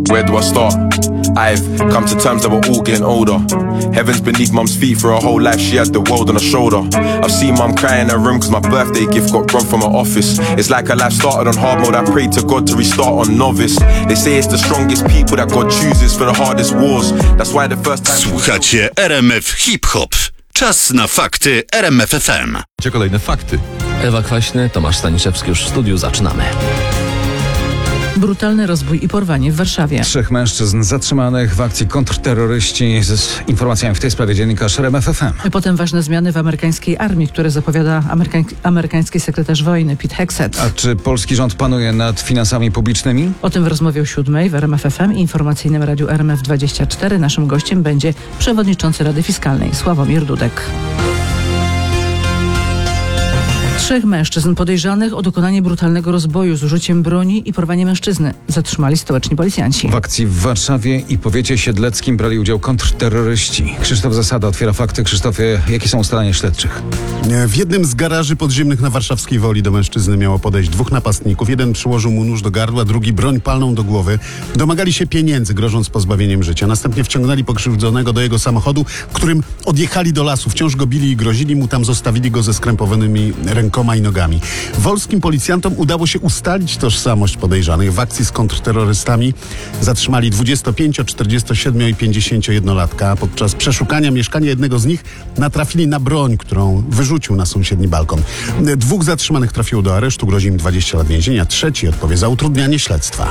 Where do I start? I've come to terms that we're all getting older. Heaven's beneath mum's feet for her whole life, she had the world on her shoulder. I've seen mum cry in her room cause my birthday gift got robbed from her office. It's like her life started on hard mode, I prayed to God to restart on novice. They say it's the strongest people that God chooses for the hardest wars. That's why the first time... Słuchacie RMF Hip Hop. Czas na fakty RMF FM. Kolejne fakty. Ewa Kwaśny, Tomasz Staniszewski już w studiu. Zaczynamy. Brutalny rozbój i porwanie w Warszawie. 3 mężczyzn zatrzymanych w akcji kontrterroryści. Z informacjami w tej sprawie dziennikarz RMF FM. Potem ważne zmiany w amerykańskiej armii, które zapowiada amerykański sekretarz wojny Pete Hegseth. A czy polski rząd panuje nad finansami publicznymi? O tym w rozmowie o 7 w RMF FM i informacyjnym radiu RMF24. Naszym gościem będzie przewodniczący Rady Fiskalnej Sławomir Dudek. 3 mężczyzn podejrzanych o dokonanie brutalnego rozboju z użyciem broni i porwanie mężczyzny zatrzymali stołeczni policjanci. W akcji w Warszawie i powiecie siedleckim brali udział kontrterroryści. Krzysztof Zasada otwiera fakty. Krzysztofie, jakie są ustalenia śledczych? W jednym z garaży podziemnych na warszawskiej Woli do mężczyzny miało podejść 2 napastników. Jeden przyłożył mu nóż do gardła, drugi broń palną do głowy. Domagali się pieniędzy, grożąc pozbawieniem życia. Następnie wciągnęli pokrzywdzonego do jego samochodu, w którym odjechali do lasu. Wciąż go bili i grozili mu, tam zostawili go ze skrępowanymi rękoma i nogami. Wolskim policjantom udało się ustalić tożsamość podejrzanych. W akcji z kontrterrorystami zatrzymali 25, 47 i 51-latka. Podczas przeszukania mieszkania jednego z nich natrafili na broń, którą wyrzucił na sąsiedni balkon. 2 zatrzymanych trafiło do aresztu, grozi im 20 lat więzienia. 3 odpowie za utrudnianie śledztwa.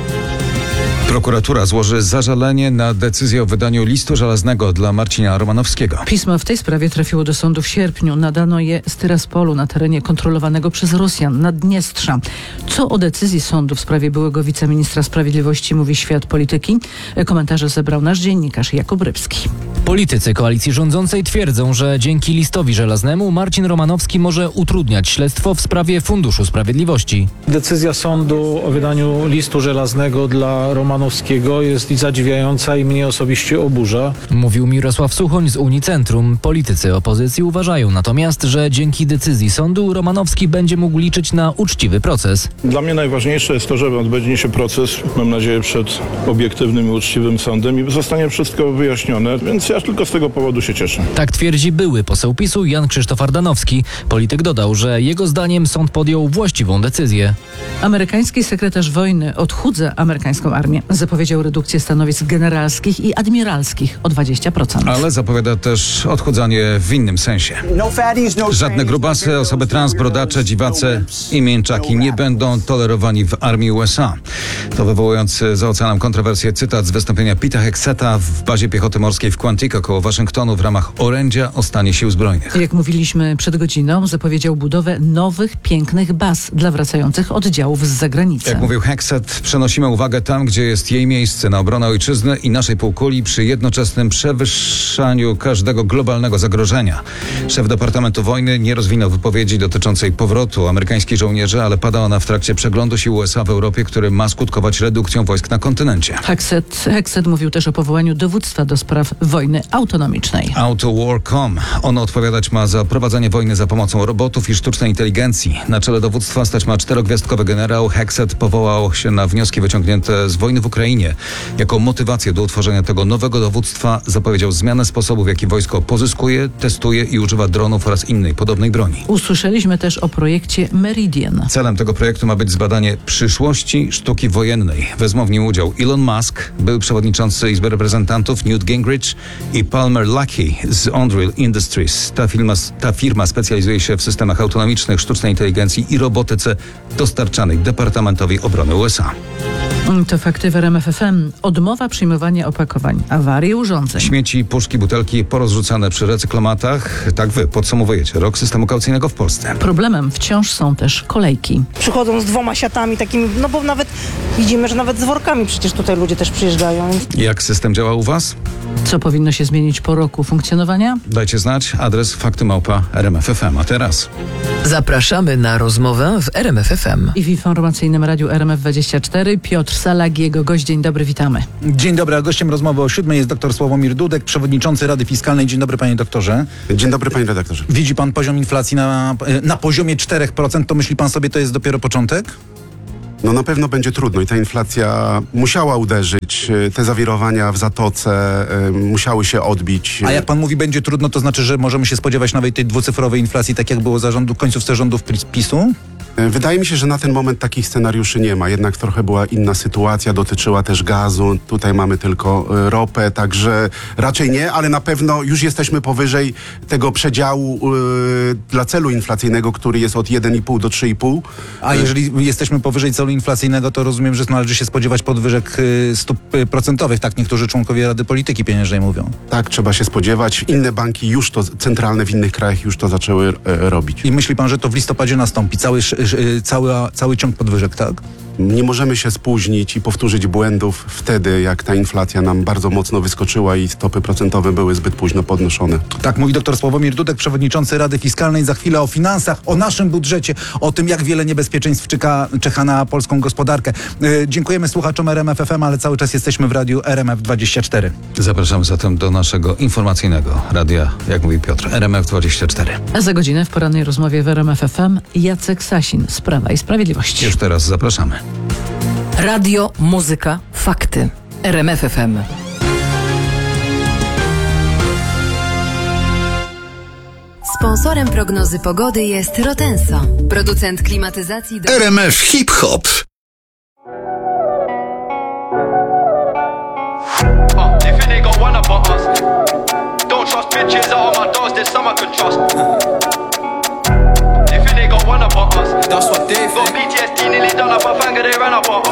Prokuratura złoży zażalenie na decyzję o wydaniu listu żelaznego dla Marcina Romanowskiego. Pismo w tej sprawie trafiło do sądu w sierpniu. Nadano je z Tyraspolu na terenie kontrolowanego przez Rosjan Naddniestrza. Co o decyzji sądu w sprawie byłego wiceministra sprawiedliwości mówi świat polityki? Komentarze zebrał nasz dziennikarz Jakub Rybski. Politycy koalicji rządzącej twierdzą, że dzięki listowi żelaznemu Marcin Romanowski może utrudniać śledztwo w sprawie Funduszu Sprawiedliwości. Decyzja sądu o wydaniu listu żelaznego dla Romanowskiego jest zadziwiająca i mnie osobiście oburza. Mówił Mirosław Suchoń z Unicentrum. Politycy opozycji uważają natomiast, że dzięki decyzji sądu Romanowski będzie mógł liczyć na uczciwy proces. Dla mnie najważniejsze jest to, że odbędzie się proces, mam nadzieję, przed obiektywnym i uczciwym sądem i zostanie wszystko wyjaśnione, więc ja tylko z tego powodu się cieszę. Tak twierdzi były poseł PiS-u Jan Krzysztof Ardanowski. Polityk dodał, że jego zdaniem sąd podjął właściwą decyzję. Amerykański sekretarz wojny odchudza amerykańską armię. Zapowiedział redukcję stanowisk generalskich i admiralskich o 20%. Ale zapowiada też odchudzanie w innym sensie. Żadne grubasy, osoby trans, brodacze, dziwace i mięczaki nie będą tolerowani w armii USA. To wywołujący za oceanem kontrowersję cytat z wystąpienia Pete'a Hegsetha w bazie piechoty morskiej w Quantico koło Waszyngtonu w ramach orędzia o stanie sił zbrojnych. Jak mówiliśmy przed godziną, zapowiedział budowę nowych, pięknych baz dla wracających oddziałów z zagranicy. Jak mówił Hegseth, przenosimy uwagę tam, gdzie jest jej miejsce, na obronę ojczyzny i naszej półkuli przy jednoczesnym przewyższaniu każdego globalnego zagrożenia. Szef Departamentu Wojny nie rozwinął wypowiedzi dotyczącej powrotu amerykańskich żołnierzy, ale pada ona w trakcie przeglądu sił USA w Europie, który ma skutkować redukcją wojsk na kontynencie. Hegseth mówił też o powołaniu dowództwa do spraw wojny autonomicznej. AutoWar.com. Ono odpowiadać ma za prowadzenie wojny za pomocą robotów i sztucznej inteligencji. Na czele dowództwa stać ma 4-gwiazdkowy generał. Hegseth powołał się na wnioski wyciągnięte z wojny w Ukrainie. Jako motywację do utworzenia tego nowego dowództwa zapowiedział zmianę sposobu, w jaki wojsko pozyskuje, testuje i używa dronów oraz innej podobnej broni. Usłyszeliśmy też o projekcie Meridian. Celem tego projektu ma być zbadanie przyszłości sztuki wojennej. Wezmą w nim udział Elon Musk, był przewodniczący Izby Reprezentantów Newt Gingrich i Palmer Luckey z Unreal Industries. Ta firma specjalizuje się w systemach autonomicznych, sztucznej inteligencji i robotyce dostarczanej Departamentowi Obrony USA. To fakty w RMF FM. Odmowa przyjmowania opakowań, awarie urządzeń. Śmieci, puszki, butelki porozrzucane przy recyklomatach. Tak wy podsumowujecie rok systemu kaucyjnego w Polsce. Problemem wciąż są też kolejki. Przychodzą z 2 siatami takimi, no bo nawet widzimy, że nawet z workami przecież tutaj ludzie też przyjeżdżają. Jak system działa u was? Co powinno się zmienić po roku funkcjonowania? Dajcie znać. Adres fakty@RMF.FM. A teraz zapraszamy na rozmowę w RMF FM. I w informacyjnym radiu RMF24 Piotr Salak, jego gość. Dzień dobry, witamy. Dzień dobry, a gościem rozmowy o 7 jest dr Sławomir Dudek, przewodniczący Rady Fiskalnej. Dzień dobry, panie doktorze. Dzień dobry, panie redaktorze. Widzi pan poziom inflacji na poziomie 4%, to myśli pan sobie, to jest dopiero początek? No na pewno będzie trudno i ta inflacja musiała uderzyć, te zawirowania w Zatoce musiały się odbić. A jak pan mówi będzie trudno, to znaczy, że możemy się spodziewać nawet tej dwucyfrowej inflacji, tak jak było za końcówce rządów PiS-u? Wydaje mi się, że na ten moment takich scenariuszy nie ma. Jednak trochę była inna sytuacja, dotyczyła też gazu. Tutaj mamy tylko ropę, także raczej nie, ale na pewno już jesteśmy powyżej tego przedziału dla celu inflacyjnego, który jest od 1,5 do 3,5. A jeżeli jesteśmy powyżej celu inflacyjnego, to rozumiem, że należy się spodziewać podwyżek stóp procentowych, tak niektórzy członkowie Rady Polityki Pieniężnej mówią. Tak, trzeba się spodziewać. Inne banki już to, centralne w innych krajach już to zaczęły robić. I myśli pan, że to w listopadzie nastąpi, cały ciąg podwyżek, tak? Nie możemy się spóźnić i powtórzyć błędów wtedy, jak ta inflacja nam bardzo mocno wyskoczyła i stopy procentowe były zbyt późno podnoszone. Tak mówi dr Sławomir Dudek, przewodniczący Rady Fiskalnej. Za chwilę o finansach, o naszym budżecie, o tym, jak wiele niebezpieczeństw czeka na polską gospodarkę. Dziękujemy słuchaczom RMF FM, ale cały czas jesteśmy w radiu RMF24. Zapraszamy zatem do naszego informacyjnego radia, jak mówi Piotr, RMF24. A za godzinę w porannej rozmowie w RMF FM Jacek Sasin z Prawa i Sprawiedliwości. Już teraz zapraszamy. Radio, muzyka, fakty. RMF FM. Sponsorem prognozy pogody jest Rotenso, producent klimatyzacji do... RMF Hip Hop. That's what they think. Got PTSD, nearly done up, I finger they ran up on us.